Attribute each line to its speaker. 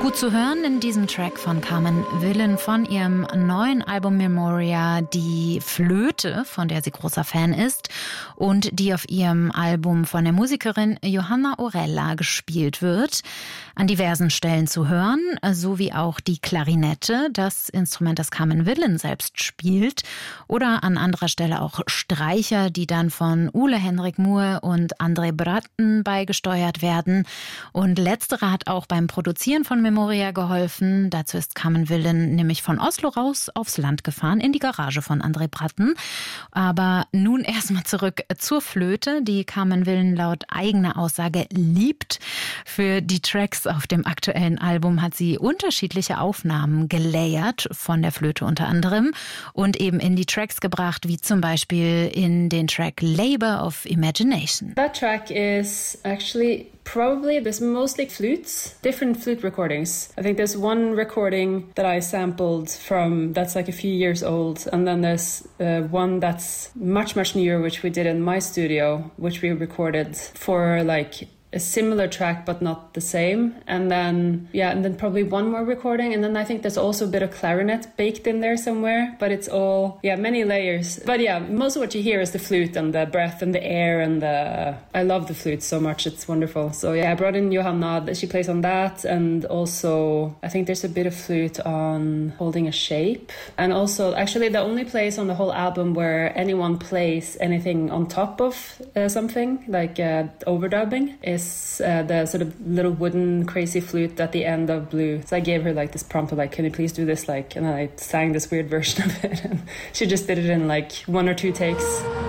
Speaker 1: Gut zu hören in diesem Track von Carmen Willen von ihrem neuen Album Memoria, die Flöte, von der sie großer Fan ist und die auf ihrem Album von der Musikerin Johanna Orella gespielt wird. An diversen Stellen zu hören, sowie auch die Klarinette, das Instrument, das Carmen Willen selbst spielt, oder an anderer Stelle auch Streicher, die dann von Ole Henrik Moe und André Bratten beigesteuert werden. Und letzterer hat auch beim Produzieren von Memoria geholfen. Dazu ist Carmen Willen nämlich von Oslo raus aufs Land gefahren, in die Garage von André Bratten. Aber nun erstmal zurück zur Flöte, die Carmen Willen laut eigener Aussage liebt. Für die Tracks auf dem aktuellen Album hat sie unterschiedliche Aufnahmen gelayert, von der Flöte unter anderem, und eben in die Tracks gebracht, wie zum Beispiel in den Track Labor of Imagination.
Speaker 2: That track is actually probably, there's mostly flutes, different flute recordings. I think there's one recording that I sampled from that's like a few years old, and then there's one that's much newer, which we did in my studio, which we recorded for like a similar track but not the same, and then probably one more recording, and then I think there's also a bit of clarinet baked in there somewhere, but it's all many layers. But most of what you hear is the flute and the breath and the air, and I love the flute so much, it's wonderful. So I brought in Johanna, she plays on that, and also I think there's a bit of flute on Holding a Shape, and also actually the only place on the whole album where anyone plays anything on top of something like overdubbing is the sort of little wooden crazy flute at the end of Blue. So I gave her like this prompt of like, can you please do this, like, and I sang this weird version of it, and she just did it in like 1 or 2 takes.